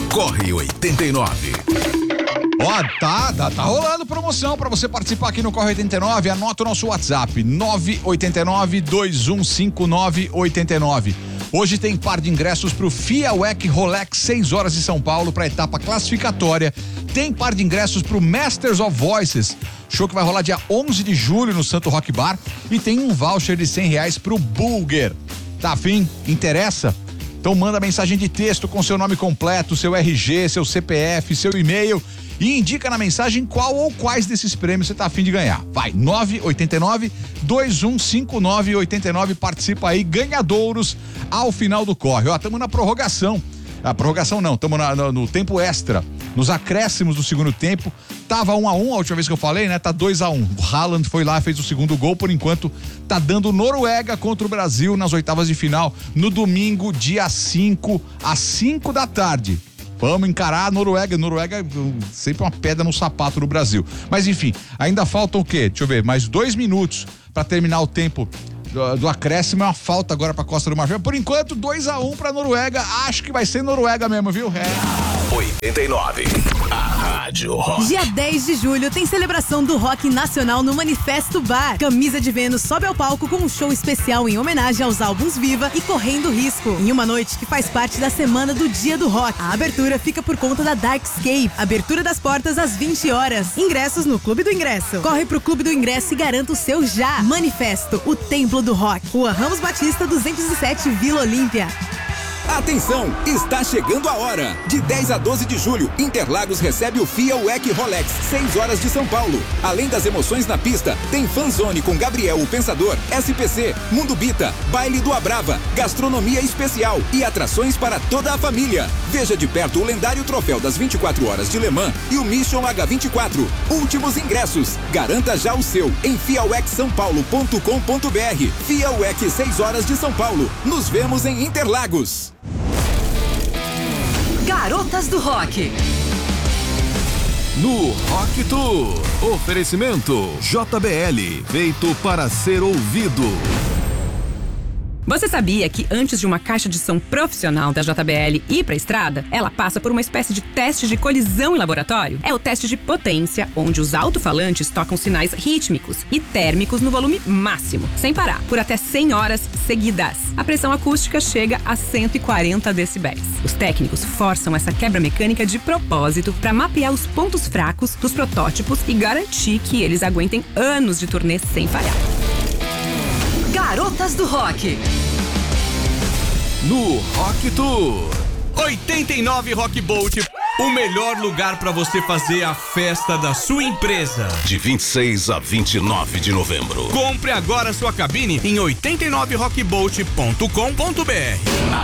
Corre 89. Ó, tá rolando promoção pra você participar aqui no Corre 89. Anota o nosso WhatsApp, 989-2159-89. Hoje tem par de ingressos pro FIA WEC Rolex 6 horas de São Paulo pra etapa classificatória. Tem par de ingressos pro Masters of Voices, show que vai rolar dia 11 de julho no Santo Rock Bar. E tem um voucher de R$100 pro Bulger. Tá afim? Interessa? Então manda mensagem de texto com seu nome completo, seu RG, seu CPF, seu e-mail e indica na mensagem qual ou quais desses prêmios você tá afim de ganhar. Vai, 989-2159-89, participa aí, ganhadouros ao final do corre. Ó, tamo na prorrogação. A prorrogação não, estamos no tempo extra, nos acréscimos do segundo tempo. Tava 1-1 a última vez que eu falei, né? Tá 2-1. O Haaland foi lá, fez o segundo gol. Por enquanto, tá dando Noruega contra o Brasil nas oitavas de final no domingo, dia 5, às 5 da tarde. Vamos encarar a Noruega. Noruega sempre uma pedra no sapato do Brasil. Mas enfim, ainda faltam o quê? Deixa eu ver, mais 2 minutos para terminar o tempo do acréscimo. É uma falta agora pra Costa do Marfim. Por enquanto, 2-1 pra Noruega. Acho que vai ser Noruega mesmo, viu? 89. A Rádio Rock. Dia 10 de julho tem celebração do rock nacional no Manifesto Bar. Camisa de Vênus sobe ao palco com um show especial em homenagem aos álbuns Viva e Correndo Risco. Em uma noite que faz parte da semana do Dia do Rock. A abertura fica por conta da Darkscape. Abertura das portas às 20 horas. Ingressos no Clube do Ingresso. Corre pro Clube do Ingresso e garanta o seu já. Manifesto, o templo do rock. Rua Ramos Batista 207, Vila Olímpia. Atenção, está chegando a hora. De 10 a 12 de julho, Interlagos recebe o FIA WEC Rolex 6 horas de São Paulo. Além das emoções na pista, tem Fanzone com Gabriel o Pensador, SPC, Mundo Bita, Baile do Abrava, gastronomia especial e atrações para toda a família. Veja de perto o lendário troféu das 24 horas de Le Mans e o Mission H24. Últimos ingressos. Garanta já o seu em fiawecsaopaulo.com.br. FIA WEC 6 horas de São Paulo. Nos vemos em Interlagos. Garotas do Rock. No Rock Tour. Oferecimento JBL, feito para ser ouvido. Você sabia que antes de uma caixa de som profissional da JBL ir pra estrada, ela passa por uma espécie de teste de colisão em laboratório? É o teste de potência, onde os alto-falantes tocam sinais rítmicos e térmicos no volume máximo, sem parar, por até 100 horas seguidas. A pressão acústica chega a 140 decibéis. Os técnicos forçam essa quebra mecânica de propósito para mapear os pontos fracos dos protótipos e garantir que eles aguentem anos de turnê sem falhar. Garotas do Rock. No Rock Tour. 89 Rock Bolt, o melhor lugar para você fazer a festa da sua empresa. De 26 a 29 de novembro. Compre agora sua cabine em 89rockbolt.com.br.